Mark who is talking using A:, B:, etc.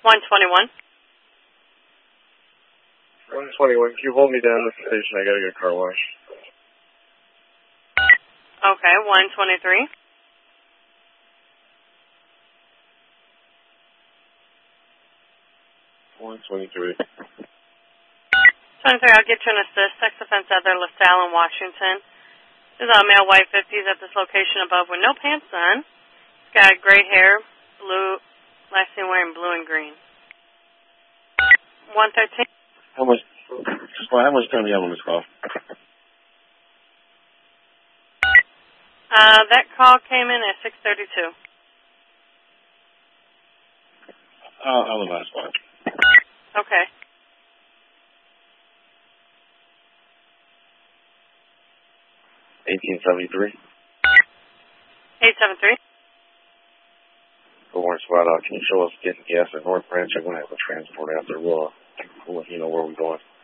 A: 121.
B: 121. Can you hold me down at the station? I gotta get a car wash.
A: Okay, 123.
B: 123.
A: 23, I'll get you an assist. Sex offense other, LaSalle in Washington. There's a male white 50s at this location above with no pants on. He's got gray hair, blue, last seen wearing blue and green. 113.
B: How much time do you have on this call?
A: That call came in at 6:32.
B: I'll the last one.
A: Okay.
B: 1873.
A: 873.
B: Go Orange Spot out. Can you show us getting gas at North Branch? I'm gonna have a transport after. We'll let you know where we're going.